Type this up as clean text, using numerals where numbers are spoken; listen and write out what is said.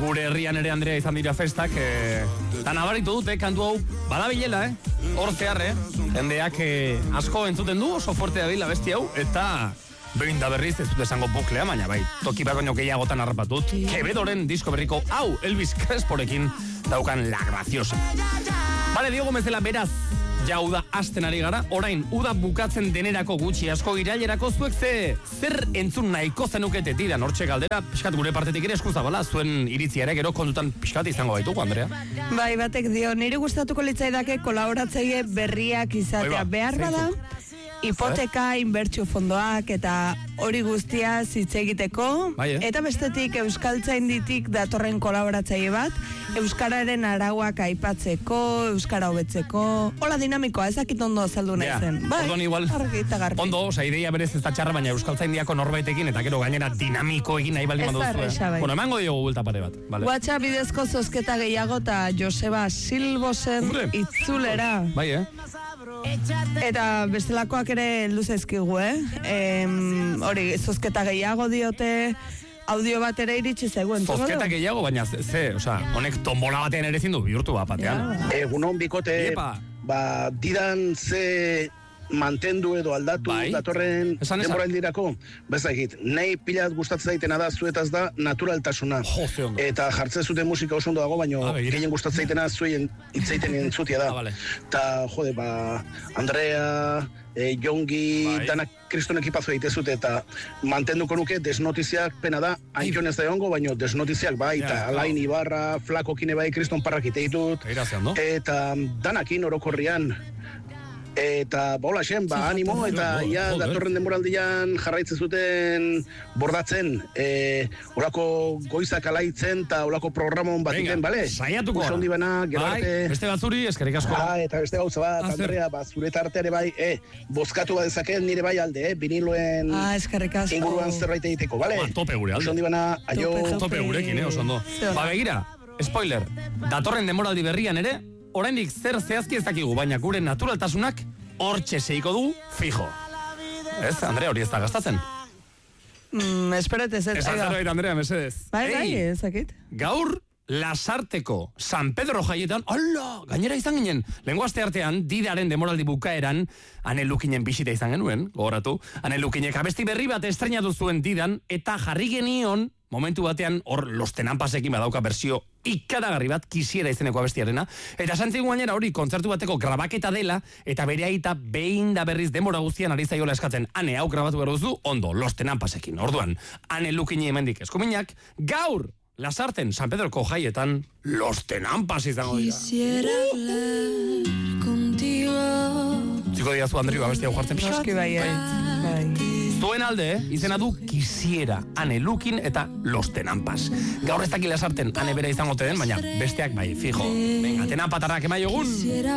gure herrian ere Andrea izan dira festak, eta nabaritu dute, kantu hau badabilela, hor zehar, jendeak asko entzuten du, oso fuerte dabil abesti hau, eta behin da berriz ez dut esango buklea, baina bai, toki bat baino gehiagotan harrapatut, Quevedoren disko berriko hau Elvis Cresporekin daukan La Graciosa. Bale, Diego Mezela, beraz, ja uda hasten ari gara, orain uda bukatzen denerako gutxi asko irailerako zuek zer entzun nahiko zenukete tidan, hortxe galdera, pixkat gure partetik ere eskuzabala, zuen iritzia ere gero kontutan pixkat izango baituko, Andrea. Bai, batek dio, niri gustatuko litzaidake kolaboratzaile berriak izatea behar bada, hipoteka, inbertsio fondoak eta hori guztia hitz egiteko, eta bestetik Euskaltzainditik datorren kolaboratzaile bat, euskararen arauak aipatzeko, euskara hobetzeko, hola dinamikoa, ezakit ondo azaldu nahi zen. Bai, igual, ondo, oza, ideia berez ez da txarra, baina Euskaltzaindiako norbaitekin, eta gero gainera dinamiko egin nahi baldin baduzu. Bueno, emango diogu bulta pare bat. WhatsApp bidezko zozketa gehiago eta Joseba Silbosen itzulera. Bai, Eta bestelakoak ere luzaizkigu, hori, zozketa gehiago diote, audio bat ere iritsi zegoen. Zozketa gehiago, baina honek tombola batean ere zindu bihurtu bat batean. Egunon bikote, didan ze mantendu edo aldatu datorren denbora hildirako, bezakit, nahi pilat gustatzen zaitena da, zuetaz da naturaltasuna. Eta jartzen zuten musika oso ondo dago, baina gehien gustatzen zaitena zuen hitzeiten entzutia da. Eta, jode, Andrea, Jongi, danak kriston ekipazu egitezute, eta mantenduko nuke desnotiziak pena da, hain ez da egongo, baina desnotiziak bai, eta Alain Ibarra, Flakokine bai, kriston parrak iteitut, eta danakin orokorrian, eta bola xen, animo, eta ja datorren denboraldian jarraitzen zuten bordatzen, olako goizak alaitzen, eta olako programon bat iten, bale? Saiatuko. Usondi bana, gero arte. Beste batzuri, eskerrik asko. Eta beste gauza bat, Andrea, zure tarteare bai, bozkatu bat dezaken nire bai alde, viniloen inguruan zerbait egiteko, bale? Tope gure alde. Usondi bana, aio. Tope gurekin, oso ondo. Begira, spoiler, datorren denboraldi berrian ere, oraindik zer zehazki ez dakigu, baina gure naturaltasunak hortxe seiko du, fijo. Ez, Andrea, hori ez da gastatzen? Esperet ez. Zerbait, Andrea, mesedez. Bai, ezakit. Gaur, Lasarteko San Pedro jaietan, gainera izan ginen, lehengo aste artean, didaren demoraldi bukaeran, Ane Lukinen bisita izan genuen, gogoratu, Ane Lukinek abesti berri bat estrenatu zuen didan, eta jarri genion, momentu batean, hor Los Tenampasekin badauka bersio ikaragarri bat, Kisiera izeneko abestiarena, eta santzigun gainera hori kontzertu bateko grabaketa dela, eta bere aita behin da berriz denbora guztian ari zaiola eskatzen, Ane hau grabatu behar duzu, ondo, Los Tenampasekin. Orduan, Ane Lukini hemendik eskuminak, gaur, Lasarten, San Pedroko jaietan, Los Tenampas izango dira. Quisiera hablar contigo. Ziko diazu, Andrio, abesti hau jartzen pixka? Noski bai. Zuen alde, izena du Kisiera, Ane Lukin eta Los Tenampas. Gaur ez dakila Lasarten, Ane bera izango te den, baina besteak bai, fijo. Venga, Tenampatarrak emaiogun.